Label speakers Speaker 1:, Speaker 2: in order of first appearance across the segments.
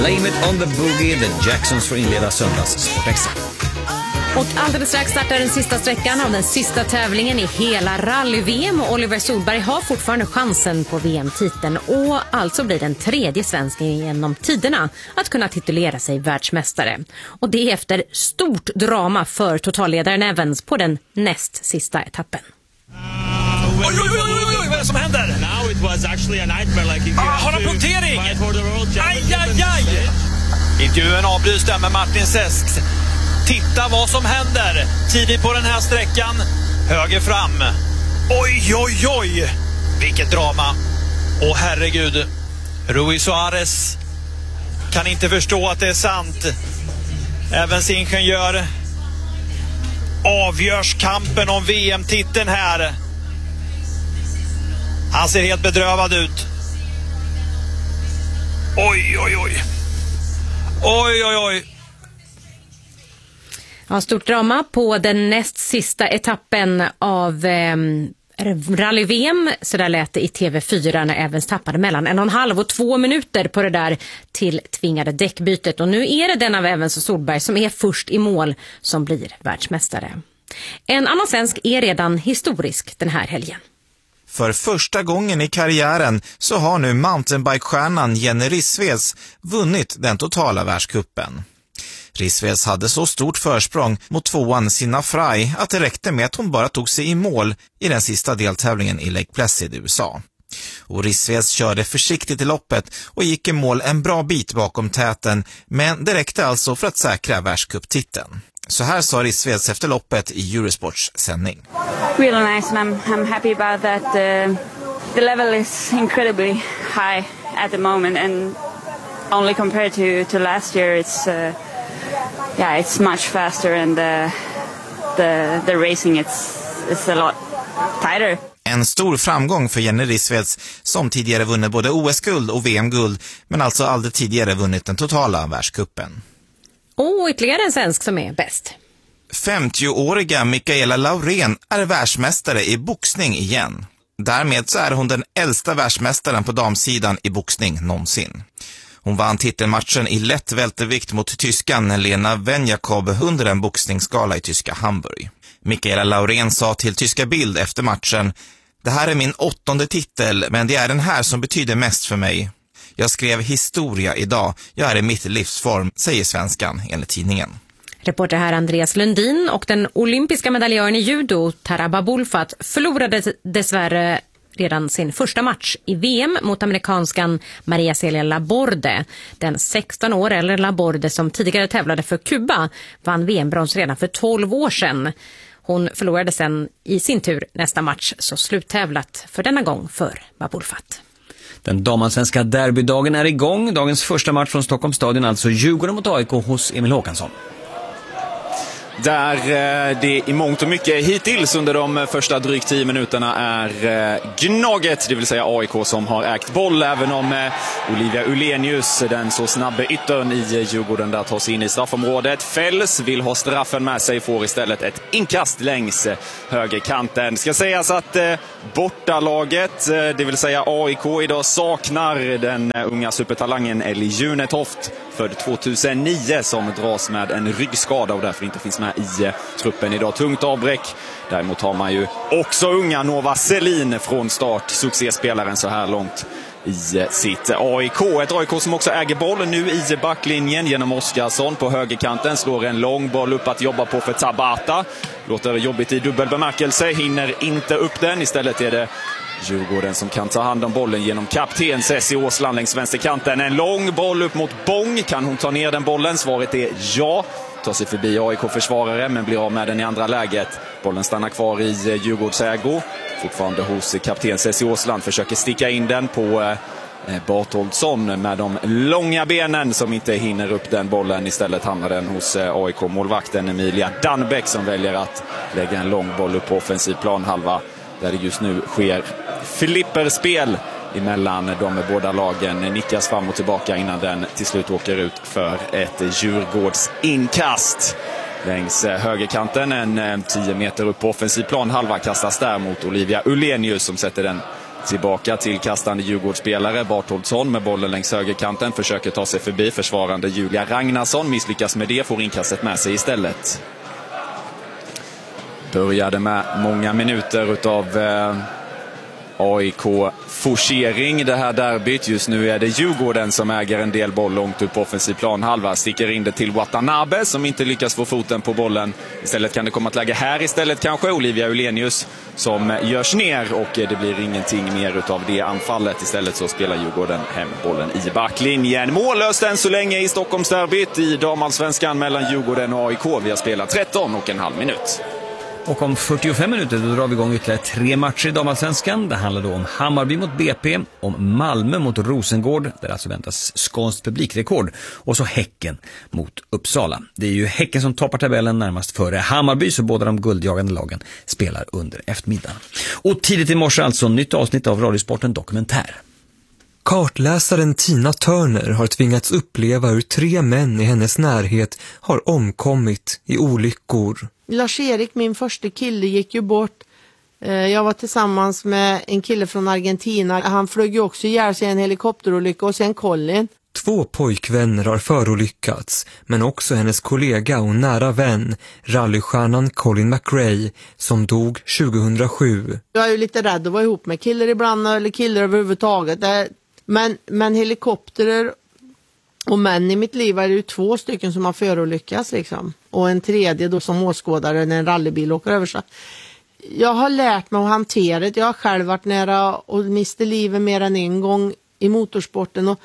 Speaker 1: Blame it on the boogie, the Jacksons får inleda söndags Sportextra.
Speaker 2: Och alldeles strax startar den sista sträckan av den sista tävlingen i hela rally-VM. Och Oliver Solberg har fortfarande chansen på VM-titeln och alltså blir den tredje svensken genom tiderna att kunna titulera sig världsmästare. Och det är efter stort drama för totalledaren Evans på den näst sista etappen.
Speaker 3: Oj, vad är det som händer?
Speaker 4: Now it was actually a nightmare, like if you
Speaker 3: har han punktering? Aj!
Speaker 4: Intervjun avbryts där med Martin Sesk. Titta vad som händer tidigt på den här sträckan. Höger fram. Oj! Vilket drama. Och herregud, Rui Suarez kan inte förstå att det är sant. Evans ingenjör avgörs kampen om VM-titeln här. Han ser helt bedrövad ut. Oj.
Speaker 2: Ja, stort drama på den näst sista etappen av rally-VM. Så där lät det i TV4 när Evans tappade mellan 1,5 och 2 minuter på det där till tvingade däckbytet. Och nu är det den av Evans och Solberg som är först i mål som blir världsmästare. En annan svensk är redan historisk den här helgen.
Speaker 5: För första gången i karriären så har nu mountainbike-stjärnan Jenny Rissveds vunnit den totala världscupen. Rissveds hade så stort försprång mot tvåan Sina Frey att det räckte med att hon bara tog sig i mål i den sista deltävlingen i Lake Placid i USA. Och Rissveds körde försiktigt i loppet och gick i mål en bra bit bakom täten, men det räckte alltså för att säkra världscuptiteln. Så här sa Rissveds efter loppet i Eurosports sändning.
Speaker 6: Really nice, and I'm happy about that. The level is incredibly high at the moment, and only compared to last year, it's much faster, and the racing it's a lot tighter.
Speaker 5: En stor framgång för Jenny Rissveds som tidigare vunnit både OS-guld och VM-guld, men alltså aldrig tidigare vunnit den totala världscupen.
Speaker 2: Och ytterligare en svensk som är bäst.
Speaker 5: 50-åriga Mikaela Laurén är världsmästare i boxning igen. Därmed så är hon den äldsta världsmästaren på damsidan i boxning någonsin. Hon vann titelmatchen i lätt vältervikt mot tyskan Lena Venjakob under en boxningsgala i tyska Hamburg. Mikaela Laurén sa till tyska Bild efter matchen: "Det här är min 8:e titel, men det är den här som betyder mest för mig. Jag skrev historia idag. Jag är i mitt livsform", säger svenskan enligt tidningen.
Speaker 2: Reporter här Andreas Lundin och den olympiska medaljören i judo Tara Babulfat förlorade dessvärre redan sin första match i VM mot amerikanskan Maria Celia Laborde. Den 16 år äldre Laborde som tidigare tävlade för Kuba vann VM-brons redan för 12 år sedan. Hon förlorade sen i sin tur nästa match, så sluttävlat för denna gång för Babulfat.
Speaker 1: Den damansvenska derbydagen är igång. Dagens första match från Stockholms stadion, alltså Djurgården mot AIK hos Emil Håkansson.
Speaker 7: Där det i mångt och mycket hittills under de första drygt 10 minuterna är Gnaget, det vill säga AIK, som har ägt boll, även om Olivia Ullenius, den så snabba yttern i Djurgården, där tar sig in i straffområdet. Fälls vill ha straffen med sig, får istället ett inkast längs högerkanten. Ska sägas att bortalaget, det vill säga AIK, idag saknar den unga supertalangen Ellie Junetoft, född 2009, som dras med en ryggskada och därför inte finns med i truppen idag. Tungt avbräck. Däremot har man ju också unga Nova Selin från start, succéspelaren så här långt i sitt AIK. Ett AIK som också äger bollen nu i backlinjen genom Oskarsson på högerkanten. Slår en lång boll upp att jobba på för Tabata. Låter jobbigt i dubbel bemärkelse. Hinner inte upp den. Istället är det Djurgården som kan ta hand om bollen genom kapten Cessi Åsland längs vänsterkanten. En lång boll upp mot Bång. Kan hon ta ner den bollen? Svaret är ja. Tar sig förbi AIK-försvarare men blir av med den i andra läget. Bollen stannar kvar i Djurgårdsägo. Fortfarande hos kapten Cessi Åsland. Försöker sticka in den på Bartoldsson med de långa benen som inte hinner upp den bollen. Istället hamnar den hos AIK-målvakten Emilia Danbeck som väljer att lägga en lång boll upp på offensiv planhalva. Där det just nu sker flipperspel emellan de båda lagen. Nickas fram och tillbaka innan den till slut åker ut för ett Djurgårdsinkast. Längs högerkanten, en 10 meter upp på offensiv planhalva, kastas där mot Olivia Ullenius som sätter den Tillbaka till kastande Djurgårdsspelare. Bartoldsson med bollen längs högerkanten. Försöker ta sig förbi försvarande Julia Ragnarsson. Misslyckas med det, får inkastet med sig istället. Började med många minuter utav AIK-forcering det här derbyt. Just nu är det Djurgården som äger en del boll långt upp på offensiv planhalva. Sticker in det till Watanabe som inte lyckas få foten på bollen. Istället kan det komma ett läge här istället kanske. Olivia Ulenius som görs ner och det blir ingenting mer utav det anfallet. Istället så spelar Djurgården hem bollen i backlinjen. Mållöst än så länge i Stockholmsderbyt i damallsvenskan mellan Djurgården och AIK. Vi har spelat 13,5 minut.
Speaker 1: Och om 45 minuter då drar vi igång ytterligare 3 matcher i damallsvenskan. Det handlar då om Hammarby mot BP, om Malmö mot Rosengård, där alltså väntas skånskt publikrekord, och så Häcken mot Uppsala. Det är ju Häcken som toppar tabellen närmast före Hammarby, så båda de guldjagande lagen spelar under eftermiddagen. Och tidigt i morse alltså nytt avsnitt av Radiosporten Dokumentär.
Speaker 8: Kartläsaren Tina Turner har tvingats uppleva hur 3 män i hennes närhet har omkommit i olyckor.
Speaker 9: Lars-Erik, min första kille, gick ju bort. Jag var tillsammans med en kille från Argentina. Han flög ju också ihjäl sig i en helikopterolycka, och sen Colin. 2 pojkvänner har förolyckats, men också hennes kollega och nära vän, rallystjärnan Colin McRae, som dog 2007. Jag är ju lite rädd att vara ihop med killar ibland, eller killar överhuvudtaget. Men helikopterer och män i mitt liv är det ju 2 stycken som har förolyckats liksom. Och en tredje då som åskådare när en rallybil åker över sig. Jag har lärt mig att hantera det. Jag har själv varit nära och miste livet mer än en gång i motorsporten. Och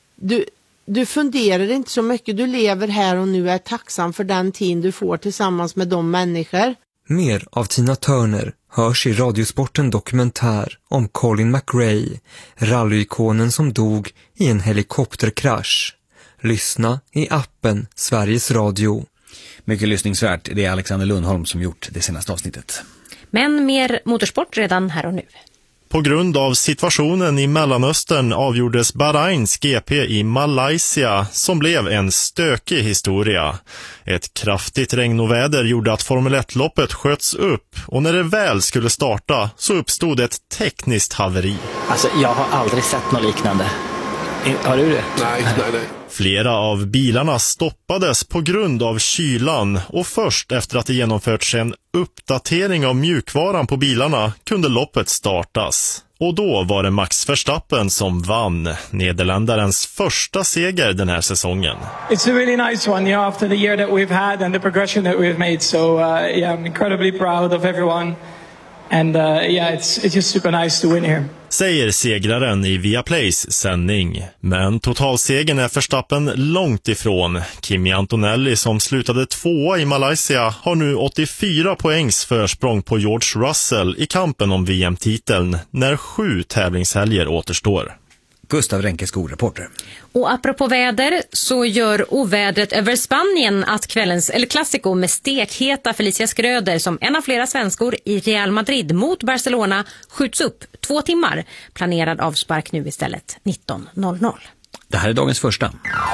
Speaker 9: du funderar inte så mycket. Du lever här och nu, är tacksam för den tid du får tillsammans med de människor. Mer av Tina Turner hörs i Radiosporten Dokumentär om Colin McRae, rallyikonen som dog i en helikopterkrasch. Lyssna i appen Sveriges Radio.
Speaker 1: Mycket lyssningsvärt. Det är Alexander Lundholm som gjort det senaste avsnittet.
Speaker 2: Men mer motorsport redan här och nu.
Speaker 10: På grund av situationen i Mellanöstern avgjordes Bahrains GP i Malaysia, som blev en stökig historia. Ett kraftigt regnoväder gjorde att Formel 1-loppet sköts upp, och när det väl skulle starta så uppstod ett tekniskt haveri.
Speaker 11: Alltså, jag har aldrig sett något liknande. Har du det?
Speaker 10: Nej. Flera av bilarna stoppades på grund av kylan, och först efter att det genomförts en uppdatering av mjukvaran på bilarna kunde loppet startas. Och då var det Max Verstappen som vann, nederländarens första seger den här säsongen.
Speaker 12: It's a really nice one, you know, after the year that we've had and the progression that we've made. So yeah, I'm incredibly proud of everyone. And yeah, it's just super nice to win here.
Speaker 10: Säger segraren i Viaplays sändning. Men totalsegern är Verstappen långt ifrån. Kimi Antonelli, som slutade 2 i Malaysia, har nu 84 poängs försprång på George Russell i kampen om VM-titeln när 7 tävlingshelger återstår.
Speaker 1: Gustav Ränkesko, reporter.
Speaker 2: Och apropå väder så gör ovädret över Spanien att kvällens El Clasico med stekheta Felicia Skröder som en av flera svenskor i Real Madrid mot Barcelona skjuts upp 2 timmar. Planerad avspark nu istället 19:00.
Speaker 1: Det här är dagens första.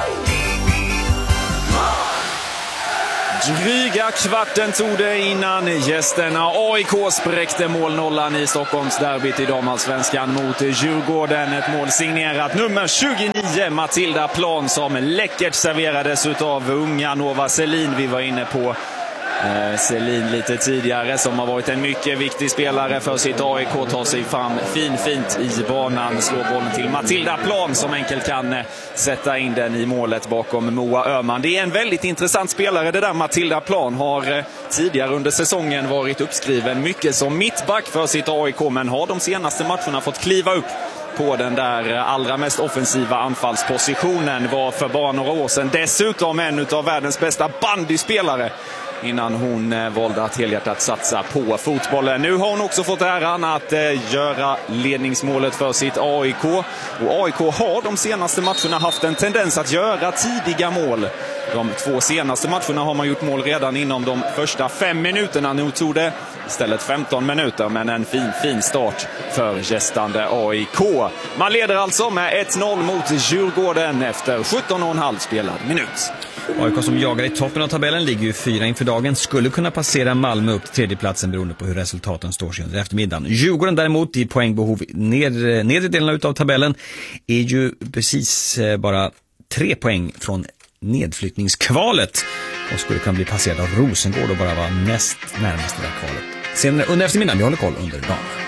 Speaker 7: Dryga kvarten tog det innan gästerna AIK spräckte målnollan i Stockholms derbyt i damallsvenskan mot Djurgården. Ett mål signerat nummer 29, Matilda Plan, som läckert serverades av unga Nova Selin. Vi var inne på Selin lite tidigare, som har varit en mycket viktig spelare för sitt AIK. Tar sig fram fint i banan, slår bollen till Matilda Plan som enkelt kan sätta in den i målet bakom Moa Öhman. Det är en väldigt intressant spelare det där. Matilda Plan har tidigare under säsongen varit uppskriven mycket som mittback för sitt AIK, men har de senaste matcherna fått kliva upp på den där allra mest offensiva anfallspositionen. Var för bara några år sedan dessutom en av världens bästa bandyspelare innan hon valde att helhjärtat satsa på fotbollen. Nu har hon också fått äran att göra ledningsmålet för sitt AIK. Och AIK har de senaste matcherna haft en tendens att göra tidiga mål. De 2 senaste matcherna har man gjort mål redan inom de första 5 minuterna. Nu tog det istället 15 minuter, men en fin start för gästande AIK. Man leder alltså med 1-0 mot Djurgården efter 17,5 spelad minut.
Speaker 1: AIK som jagar i toppen av tabellen ligger ju 4 inför dagen skulle kunna passera Malmö upp till tredjeplatsen beroende på hur resultaten står sig under eftermiddagen. Djurgården däremot i poängbehov nedre delen av tabellen är ju precis bara 3 poäng från nedflyttningskvalet och skulle kunna bli passerad av Rosengård och bara vara näst närmast det där kvalet. Senare under eftermiddagen, vi håller koll under dagen.